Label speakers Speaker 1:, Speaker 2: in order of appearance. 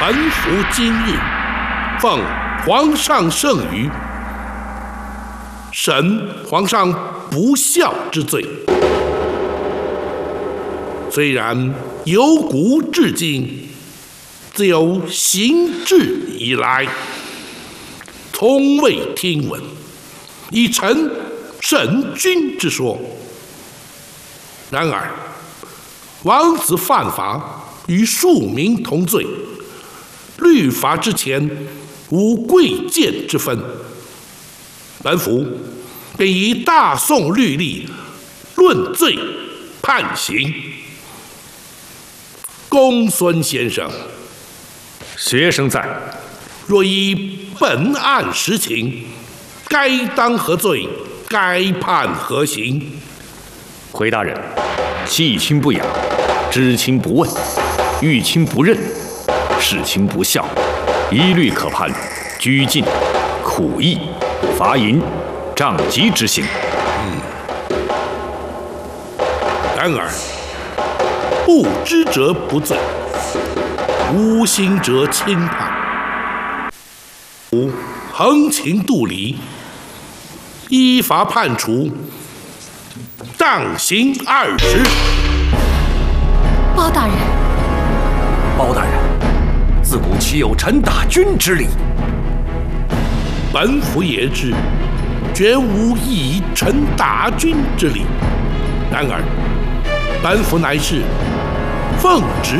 Speaker 1: 本府今日奉皇上圣谕，审皇上不孝之罪。虽然由古至今，自有行制以来，从未听闻以臣审君之说。然而，王子犯法与庶民同罪，律法之前无贵贱之分。本府便以大宋律例论罪判刑。公孙先生，
Speaker 2: 学生在。
Speaker 1: 若依本案实情，该当何罪？该判何刑？
Speaker 2: 回大人，弃亲不养，知亲不问，遇亲不认，事亲不孝，一律可判拘禁、苦役、罚银、杖击之刑。
Speaker 1: 然而，不知者不罪，无心者轻判。横情度理，依法判处杖刑20。
Speaker 3: 包大人，
Speaker 4: 包大人，自古岂有臣打君之理？
Speaker 1: 本府也知，绝无以臣打君之理。然而，本府乃是奉旨